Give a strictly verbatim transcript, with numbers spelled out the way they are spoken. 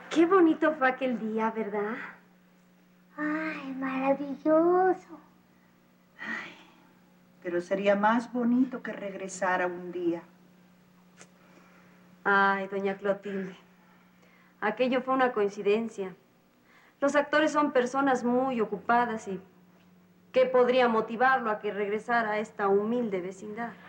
Qué bonito fue aquel día, ¿verdad? Ay, maravilloso. Ay, pero sería más bonito que regresara un día. Ay, doña Clotilde, aquello fue una coincidencia. Los actores son personas muy ocupadas y ¿qué podría motivarlo a que regresara a esta humilde vecindad?